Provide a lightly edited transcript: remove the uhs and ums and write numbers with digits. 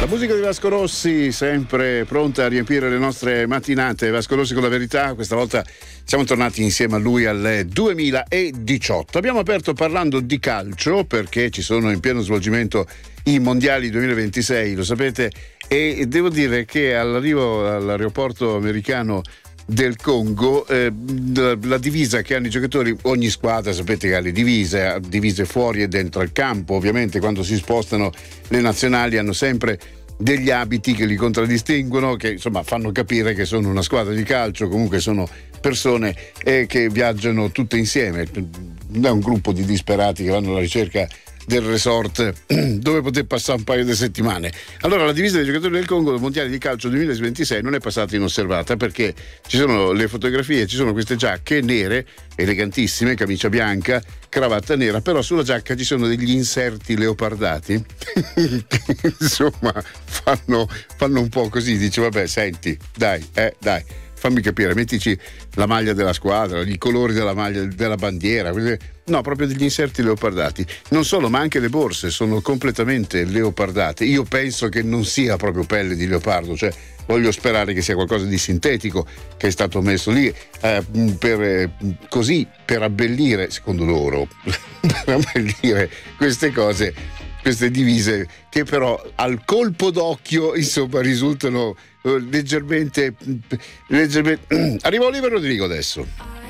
La musica di Vasco Rossi, sempre pronta a riempire le nostre mattinate. Vasco Rossi con la verità, questa volta siamo tornati insieme a lui al 2018. Abbiamo aperto parlando di calcio perché ci sono in pieno svolgimento i mondiali 2026, lo sapete, e devo dire che all'arrivo all'aeroporto americano del Congo, la divisa che hanno i giocatori, ogni squadra sapete che ha le divise fuori e dentro al campo. Ovviamente quando si spostano le nazionali hanno sempre degli abiti che li contraddistinguono, che insomma fanno capire che sono una squadra di calcio, comunque sono persone che viaggiano tutte insieme, non è un gruppo di disperati che vanno alla ricerca del resort dove poter passare un paio di settimane. Allora la divisa dei giocatori del Congo del mondiale di calcio 2026 non è passata inosservata, perché ci sono le fotografie, ci sono queste giacche nere elegantissime, camicia bianca, cravatta nera, però sulla giacca ci sono degli inserti leopardati che insomma fanno un po' così, dice vabbè senti dai fammi capire, mettici la maglia della squadra, i colori della maglia della bandiera. No, proprio degli inserti leopardati. Non solo, ma anche le borse sono completamente leopardate. Io penso che non sia proprio pelle di leopardo, cioè voglio sperare che sia qualcosa di sintetico che è stato messo lì per abbellire, secondo loro, per abbellire queste cose, queste divise che però al colpo d'occhio insomma risultano leggermente. Arriva Olivia Rodrigo adesso.